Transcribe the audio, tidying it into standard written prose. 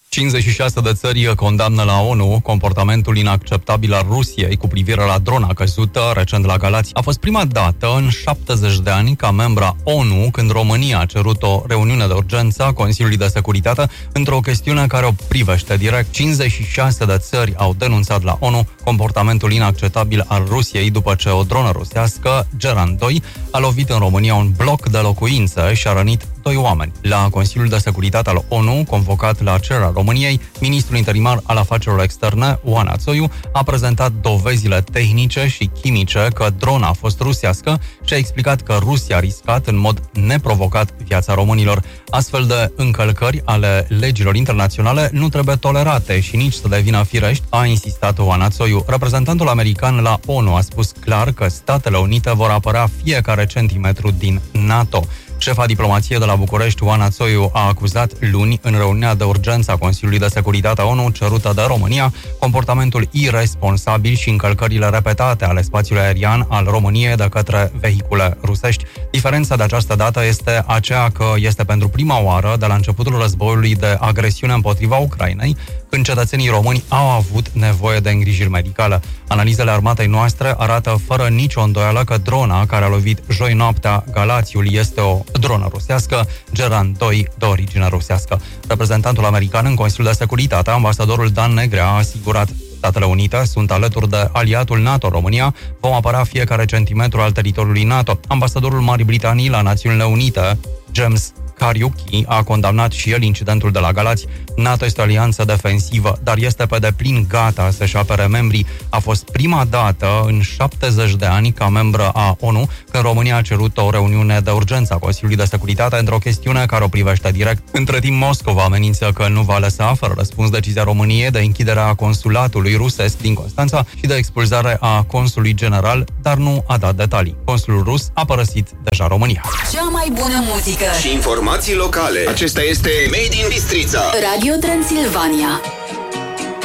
56 de țări condamnă la ONU comportamentul inacceptabil al Rusiei cu privire la drona căzută recent la Galați. A fost prima dată în 70 de ani ca membra ONU când România a cerut o reuniune de urgență a Consiliului de Securitate într-o chestiune care o privește direct. 56 de țări au denunțat la ONU comportamentul inacceptabil al Rusiei după ce o dronă rusească, Geran 2, a lovit în România un bloc de locuințe și a rănit 2 oameni. La Consiliul de Securitate al ONU, convocat la cererea României, ministrul interimar al afacerilor externe, Oana Țoiu, a prezentat dovezile tehnice și chimice că drona a fost rusească și a explicat că Rusia a riscat în mod neprovocat viața românilor. Astfel de încălcări ale legilor internaționale nu trebuie tolerate și nici să devină firești, a insistat Oana Țoiu. Reprezentantul american la ONU a spus clar că Statele Unite vor apăra fiecare centimetru din NATO. Șefa diplomației de la București, Oana Țoiu, a acuzat luni, în reuniunea de urgență a Consiliului de Securitate a ONU cerută de România, comportamentul iresponsabil și încălcările repetate ale spațiului aerian al României de către vehicule rusești. Diferența de această dată este aceea că este pentru prima oară de la începutul războiului de agresiune împotriva Ucrainei, când cetățenii români au avut nevoie de îngrijiri medicale. Analizele armatei noastre arată fără nicio îndoială că drona care a lovit joi noaptea Galațiul este o dronă rusească, Geran 2, de origine rusească. Reprezentantul american în Consiliul de Securitate, ambasadorul Dan Negrea, a asigurat: Statele Unite sunt alături de aliatul NATO România, vom apăra fiecare centimetru al teritoriului NATO. Ambasadorul Marii Britanii la Națiunile Unite, James Kariuki, a condamnat și el incidentul de la Galați. NATO este o alianță defensivă, dar este pe deplin gata să-și apere membrii. A fost prima dată în 70 de ani ca membră a ONU când România a cerut o reuniune de urgență a Consiliului de Securitate într-o chestiune care o privește direct. Între timp, Moscova amenință că nu va lăsa fără răspuns decizia României de închiderea consulatului rusesc din Constanța și de expulzare a consulului general, dar nu a dat detalii. Consulul rus a părăsit deja România. Cea mai bună muzică și informații locale. Acesta este Made in Bistrița. Radio Transilvania.